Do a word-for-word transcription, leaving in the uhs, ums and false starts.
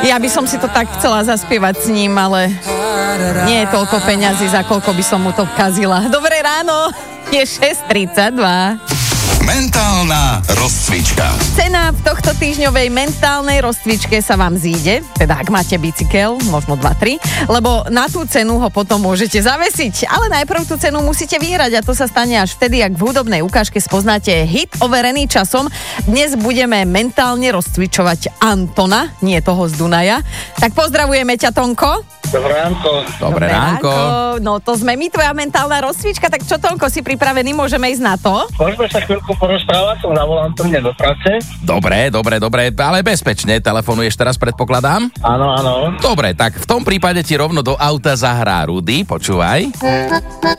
Ja by som si to tak chcela zaspievať s ním, ale nie je toľko peňazí, za koľko by som mu to kazila. Dobré ráno, je šesť tridsaťdva. Mentálna rozcvička. Cena v tohto týždňovej mentálnej rozcvičke sa vám zíde, teda ak máte bicykel, možno dva tri, lebo na tú cenu ho potom môžete zavesiť. Ale najprv tú cenu musíte vyhrať a to sa stane až vtedy, ak v hudobnej ukážke spoznáte hit overený časom. Dnes budeme mentálne rozcvičovať Antona, nie toho z Dunaja. Tak pozdravujeme ťa, Tonko. Dobré ránko. Dobré ránko. No to sme my, tvoja mentálna rozcvička, tak čo, Tonko, si pripravený, môžeme ísť na to? Môžeme sa chvíľku porozprávať, som na volantovne do práce. Dobre, dobre, dobre, ale bezpečne. Telefonuješ teraz, predpokladám? Áno, áno. Dobre, tak v tom prípade ti rovno do auta zahrá Rudy, počúvaj.